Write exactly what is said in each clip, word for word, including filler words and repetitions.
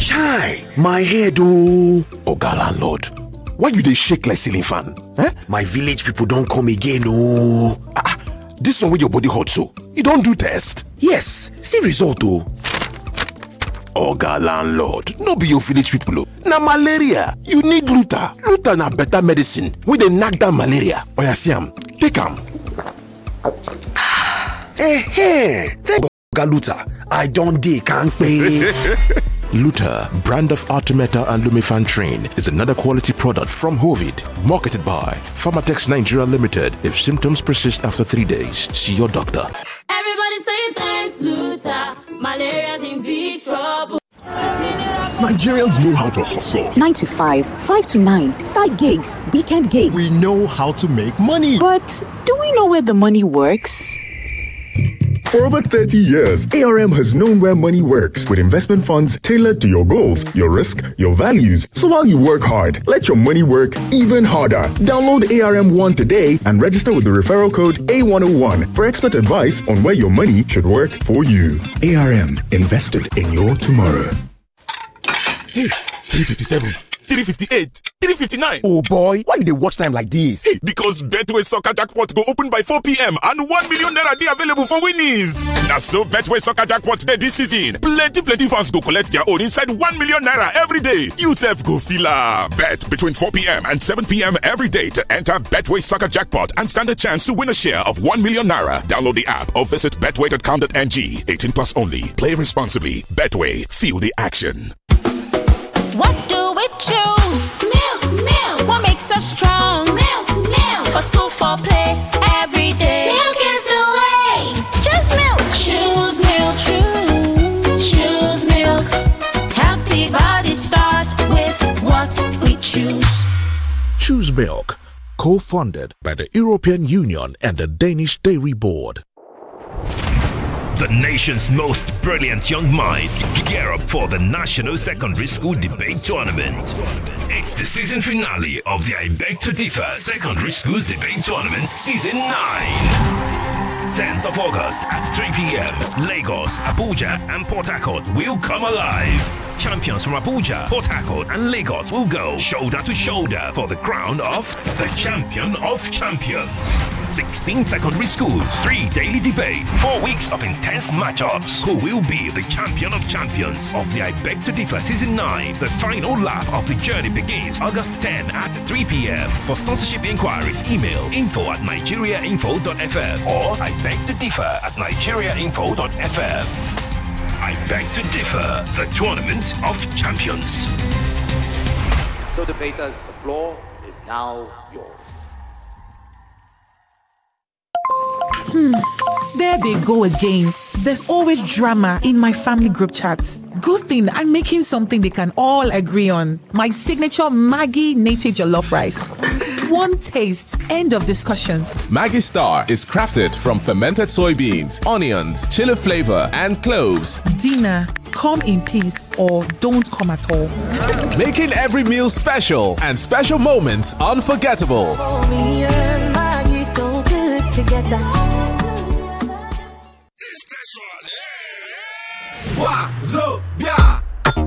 Chai, my head oh. Oga landlord, why you dey shake like ceiling fan? Eh? My village people don't come again oh. Ah, this one with your body hot so. You don't do test? Yes, see result oh. Oga landlord, no be your village people oh. Na malaria, you need Luta. Luta na better medicine wey dey knack down malaria. Oya see am, take am. Eh, hey, thank God Luta. I don't dey can't pay. Luta, brand of Artemata and Lumefantrine, is another quality product from Hovid, marketed by Pharmatex Nigeria Limited. If symptoms persist after three days, see your doctor. Everybody say thanks, Luta. Malaria's in big trouble. Nigerians know how to hustle. nine to five, five to nine, side gigs, weekend gigs. We know how to make money. But do we know where the money works? For over thirty years, A R M has known where money works with investment funds tailored to your goals, your risk, your values. So while you work hard, let your money work even harder. Download A R M One today and register with the referral code A one oh one for expert advice on where your money should work for you. A R M, invested in your tomorrow. Hey, three fifty-seven, three fifty-eight, three fifty-nine. Oh boy, why you dey watch time like this? Hey, because Betway Soccer Jackpot go open by four p.m. and one million naira dey available for winnings. Now so Betway Soccer Jackpot dey this season. Plenty plenty fans go collect their own inside one million naira every day. You sef go feel am. Bet between four p.m. and seven p.m. every day to enter Betway Soccer Jackpot and stand a chance to win a share of one million naira. Download the app or visit betway dot com dot n g. eighteen plus only. Play responsibly. Betway. Feel the action. What do we choose? Milk, milk. What makes us strong? Milk, milk. For school, for play, every day. Milk is the way. Choose milk. Choose milk, choose. Choose milk. Healthy bodies start with what we choose. Choose Milk, co-funded by the European Union and the Danish Dairy Board. The nation's most brilliant young minds gear up for the National Secondary School Debate Tournament. It's the season finale of the I Beg to Differ Secondary Schools Debate Tournament Season nine. tenth of August at three p.m. Lagos, Abuja, and Port Harcourt will come alive. Champions from Abuja, Port Harcourt, and Lagos will go shoulder to shoulder for the crown of the Champion of Champions. sixteen secondary schools, three daily debates, four weeks of intense matchups. Who will be the Champion of Champions of the I Beg to Differ Season nine? The final lap of the journey begins August tenth at three p.m. For sponsorship inquiries, email info at nigeriainfo dot f m or I Beg to Differ at nigeriainfo dot f m. I Beg to Differ, the Tournament of Champions. So debaters, the floor is now yours. Hmm, there they go again. There's always drama in my family group chats. Good thing I'm making something they can all agree on. My signature Maggi native jollof rice. One taste, end of discussion. Maggi Star is crafted from fermented soybeans, onions, chili flavor, and cloves. Dinner, come in peace or don't come at all. Making every meal special and special moments unforgettable. For me and Maggi, so good together. Wazobia.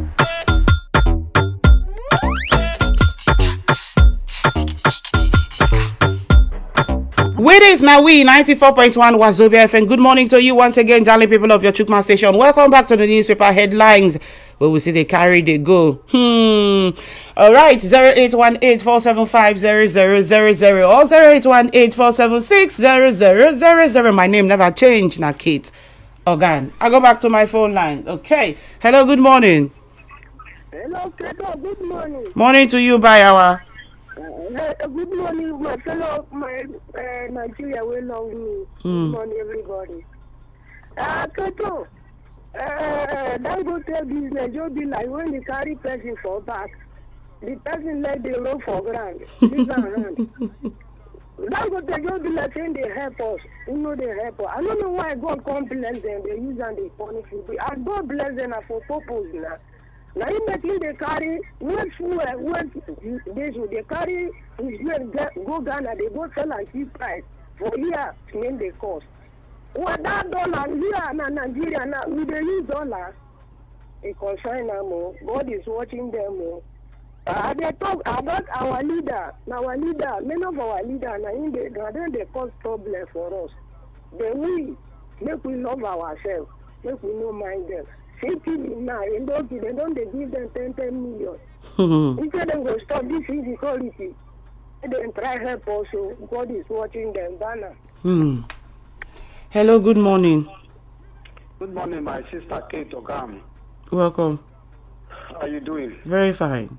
With this now we ninety-four point one Wazobia F M. Good morning to you once again, darling people of your Chukma station. Welcome back to the newspaper headlines where we see they carry they go. Hmm. All right, zero eight one eight four seven five zero zero zero zero or zero eight one eight four seven six zero zero zero zero. My name never changed, now Kate. Again, I go back to my phone line. Okay. Hello, good morning. Hello, Keto, good morning. Morning to you, by our. Uh, good morning, my fellow my uh, Nigeria will love me. Mm. Good morning, everybody. Uh, Keto, uh, that go tell business, you'll be like when you carry person for back, the person let the road for ground, leave around. That go tell you'll be like saying they help us, you know they help us. I don't know why God can't bless them, they use and they punish you. And God bless them for purpose now. Now you making they carry what fuel, what they should they carry go Ghana, they go sell and cheap price for here when they cost. What that dollar here in Nigeria now we they use dollar. It concern them. Oh. God is watching them. Oh. Uh, they talk about our leader. Our leader, many of our leaders, now in the then they cause problem for us. Then we make we love ourselves. Make we no mind them. City now, they don't they don't they give them ten, ten million. Instead them go stop this inequality. Then try help also. God is watching them. Dana. Hmm. Hello, good morning. Good morning, my sister Kate Ogami. Welcome. How are you doing? Very fine.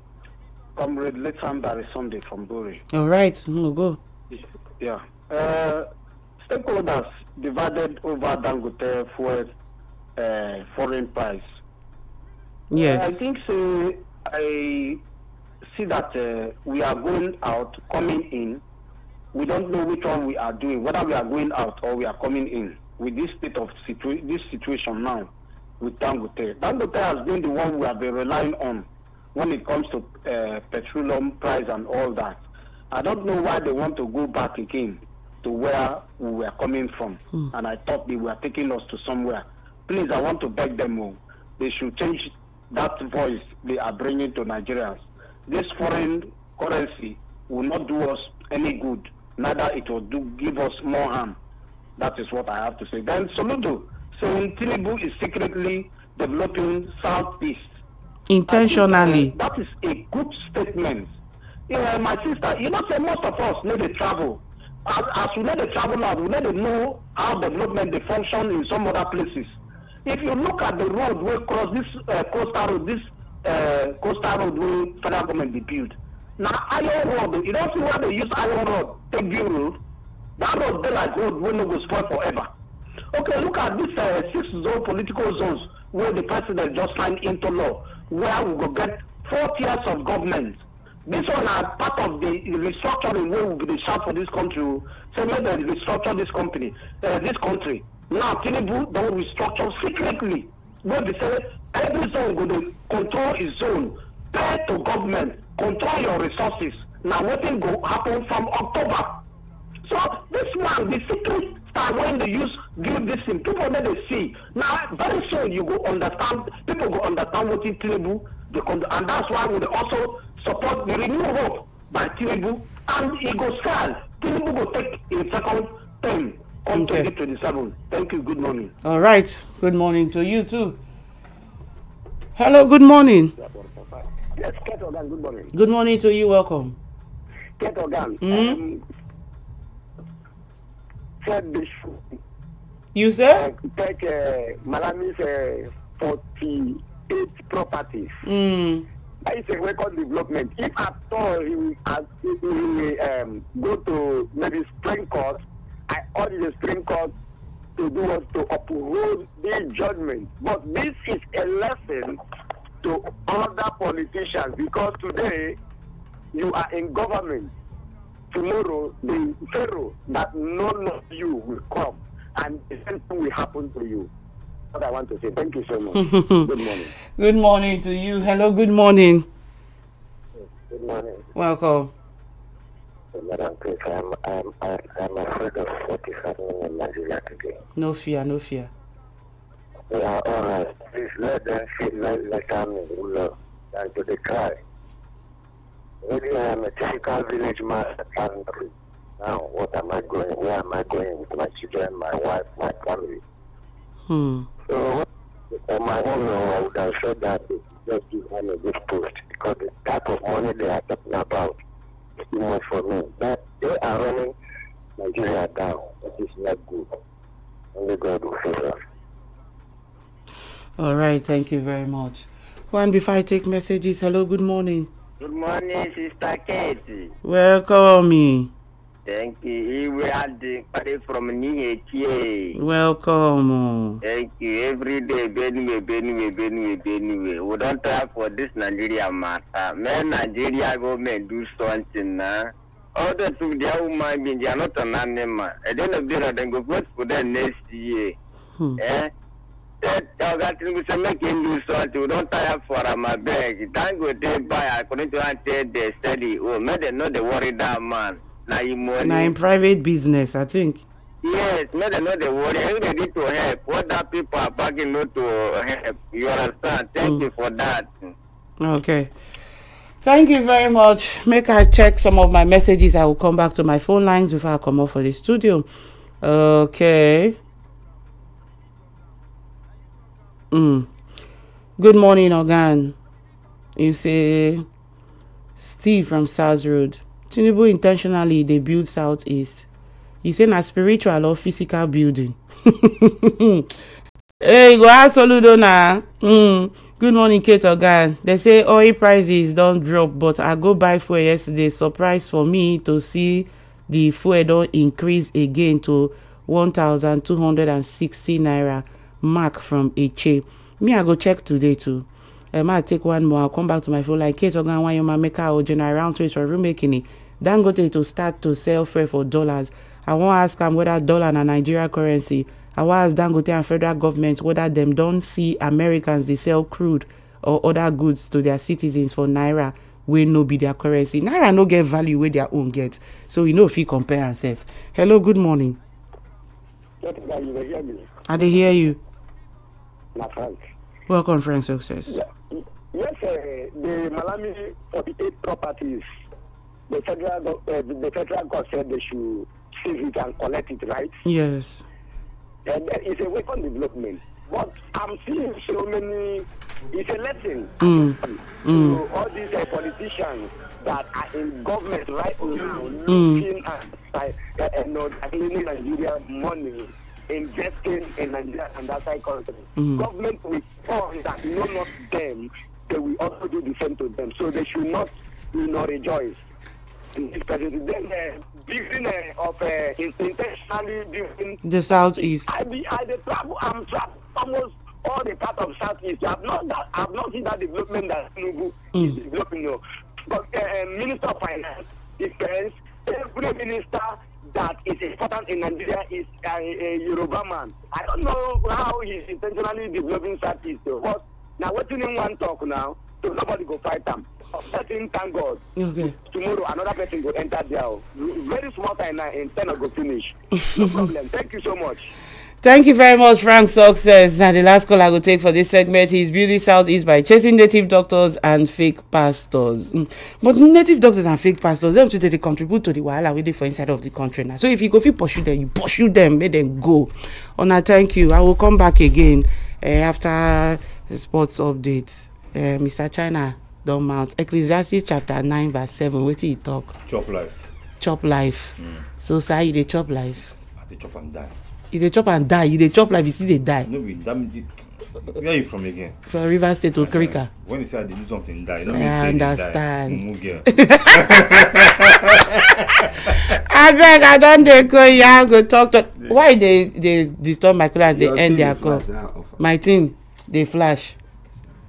Comrade Letan Barry Sunday from Buri. All right, we'll go. Yeah. Uh, stakeholders divided over Dangote fuel uh, foreign price. Yes. Uh, I think so. I see that uh, we are going out, coming in. We don't know which one we are doing, whether we are going out or we are coming in with this state of situ- this situation now with Dangote. Dangote has been the one we have been relying on when it comes to uh, petroleum price and all that. I don't know why they want to go back again to where we were coming from. Hmm. And I thought they were taking us to somewhere. Please, I want to beg them all. They should change that voice they are bringing to Nigerians. This foreign currency will not do us any good. Neither it will do give us more harm. That is what I have to say. Then Soludo saying Tinubu is secretly developing Southeast. Intentionally. Think, uh, that is a good statement. Yeah, my sister, you know, say most of us need to travel. As, as we need to travel now, we need to know how development they function in some other places. If you look at the road we cross this uh, coastal road, this uh, coastal road we federal government they build. Now iron road, you don't see why they use iron road, take view road. That road they like road will not go spoil forever. Okay, look at this uh, six zone political zones where the president just signed into law, where we will get four tiers of government. This one are part of the restructuring where we will be shot for this country. So let them restructure this company, uh, this country. Now Tinubu don't restructure secretly. Where they say every zone will to control its zone, pay to government, control your resources. Now what thing go happen from October? So this one, the secret start when they use build this thing. People that they see. Now very soon you go understand, people go understand what in Tinubu, and that's why we also support the Renew Hope by Tinubu, and it go sell. Tinubu go take a second term on okay. twenty twenty-seven. Thank you, good morning. All right, good morning to you too. Hello, good morning. Yes, Kate Organ, good morning. Good morning to you, welcome. Kate Organ, mm-hmm. um, said this. You said? Uh, take uh, Malami's uh, forty-eight properties. Mm. That is a record development. If at all he will, uh, he will um, go to maybe Supreme Court, I urge the Supreme Court to do what to uphold this judgment. But this is a lesson to other politicians, because today you are in government. Tomorrow the pharaoh that none of you will come, and the same thing will happen to you. What I want to say. Thank you so much. Good morning. Good morning to you. Hello, good morning. Good morning. Welcome. Madam Chris, I'm, I'm, I'm, I'm afraid of what is happening in Nigeria today. No fear, no fear. Yeah, all right. Please let them feel like, like I'm in love and to the cry. Really, I am a typical village man at Calgary. Now, what am I going? Where am I going with my children, my wife, my family? Hmm. So, on my own, I would have said that they just give them a good post, because the type of money they are talking about is too much for me. But they are running Nigeria down. That is not good. Only God will save us. All right, thank you very much. One, before I take messages, hello, good morning. Good morning, Sister Katie. Welcome. Thank you. We are the party from Nigeria. Welcome. Thank you. Every day, Benue, Benue, Benue, Benue. We don't try for this Nigeria matter. Man, Nigeria government do something now. All the two, they are human beings. They are not an animal. At the end of the day, they go vote for them next year. Hmm. Eh? That we say make him do something. We don't tire for him. I beg. Thank God they buy. According to what they study. Oh, may they know they worry that man. Now you money. Now in private business, I think. Yes, make them know they worry. If they need to help, what that people are begging not to help. You understand? Thank mm. you for that. Okay. Thank you very much. Make I check some of my messages. I will come back to my phone lines before I come off for the studio. Okay. Mm. Good morning, Ogan. You say Steve from South Road. Tinubu intentionally they build Southeast. You say na spiritual or physical building. Hey, go ask Oludo na. Mm. Good morning, Kate Ogan. They say oil prices don't drop, but I go buy fuel yesterday. Surprise for me to see the fuel don't increase again to one thousand two hundred sixty naira mark from Eche. Me, I go check today too. I might take one more. I'll come back to my phone like Kate Ogan, why you ma make our general round race for room making it. Then go to start to sell fuel for dollars. I want to ask them whether dollar and Nigeria currency. I want to ask Dangote and federal government whether them don't see Americans they sell crude or other goods to their citizens for naira wey no be their currency. Naira no get value where their own get. So you know if you compare ourselves. Hello, good morning. I dey hear you. My friend. Welcome, Frank Success. Yeah. Yes, uh, the Malami forty-eight properties. The federal uh, the federal government said they should seize it and collect it, right? Yes. And uh, it's a weapon development. But I'm seeing so many. It's a lesson mm. to mm. all these uh, politicians that are in government right now, mm. looking at uh, uh, you know, cleaning Nigeria money, investing in Nigeria and that side country. Mm. Government will fund that know not them, they will also do the same to them. So they should not, you know, rejoice. Then uh, building uh, of uh, intentionally building the southeast. I be I the travel I'm travel almost all the part of southeast. I've not that I've not seen that development that Tinubu mm. is developing. You know. But uh, Minister of Finance, Defense, every minister that is important in Nigeria is a, a Yoruba man. I don't know how he's intentionally developing southeast. But now what you want to talk now? So nobody go fight them. Person, thank God. Okay. Tomorrow another person will enter there. Very small time now in ten go finish. No problem. Thank you so much. Thank you very much, Frank Success. And the last call I will take for this segment is Beauty Southeast by chasing native doctors and fake pastors. Mm. But native doctors and fake pastors, them today they contribute to the wahala we do for inside of the country now. So if you go, if you pursue them, you pursue them, make them go. Ona, thank you. I will come back again uh, after the sports update. Uh, Mister China don't mount Ecclesiastes chapter nine verse seven. What he talk? Chop life. Chop life. Mm. So sir, you dey chop life. I dey chop and die. You dey chop and die. You dey chop life. You still dey die. No, we that mean, where are you from again? From River State to Krika. When you say I dey do something die, no I mean say understand. die. I beg, I don't dey go. Yeah, go talk to. Why they they disturb my class? They end their call. My thing, they flash.